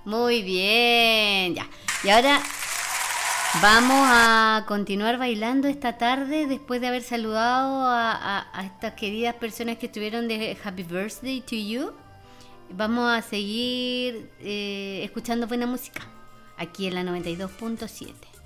Muy bien, ya. Y ahora vamos a continuar bailando esta tarde después de haber saludado a estas queridas personas que estuvieron de Happy Birthday to You. Vamos a seguir escuchando buena música aquí en la 92.7.